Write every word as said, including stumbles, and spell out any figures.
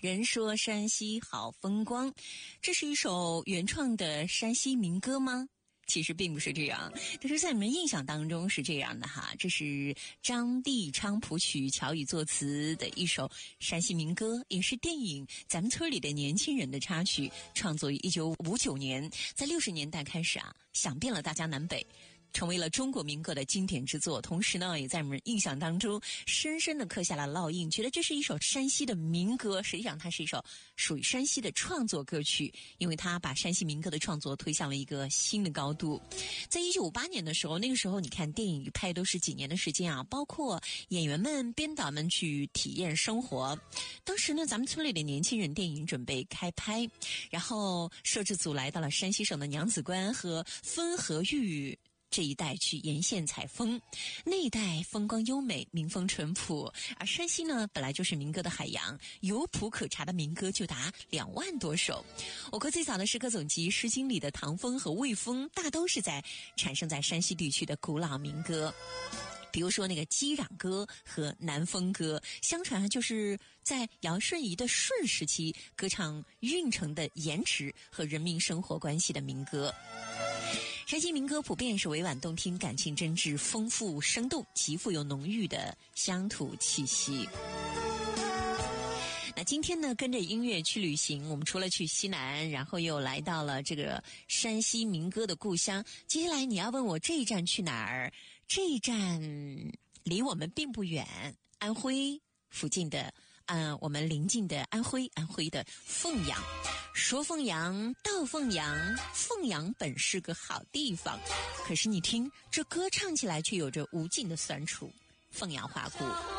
人说山西好风光，这是一首原创的山西民歌吗？其实并不是这样，但是在你们印象当中是这样的哈。这是张帝昌谱曲、乔羽作词的一首山西民歌，也是电影《咱们村里的年轻人》的插曲，创作于一九五九年，在六十年代开始啊，响遍了大江南北，成为了中国民歌的经典之作。同时呢，也在我们印象当中深深地刻下了烙印，觉得这是一首山西的民歌。实际上它是一首属于山西的创作歌曲，因为它把山西民歌的创作推向了一个新的高度。在一九五八年的时候，那个时候你看电影拍都是几年的时间啊，包括演员们、编导们去体验生活。当时呢，咱们村里的年轻人电影准备开拍，然后摄制组来到了山西省的娘子关和汾河峪这一带去沿线采风，那一带风光优美，民风淳朴。而山西呢，本来就是民歌的海洋，有谱可查的民歌就达两万多首。我国最早的诗歌总集《诗经》里的唐风和魏风，大都是在产生在山西地区的古老民歌。比如说那个击壤歌和南风歌，相传就是在尧舜禹的舜时期歌唱运城的盐池和人民生活关系的民歌。山西民歌普遍是委婉动听，感情真挚，丰富生动，极富有浓郁的乡土气息。那今天呢，跟着音乐去旅行，我们除了去西南，然后又来到了这个山西民歌的故乡。接下来你要问我这一站去哪儿？这一站离我们并不远，安徽附近的嗯，我们邻近的安徽，安徽的凤阳。说凤阳到凤阳，凤阳本是个好地方，可是你听这歌唱起来却有着无尽的酸楚。凤阳花鼓。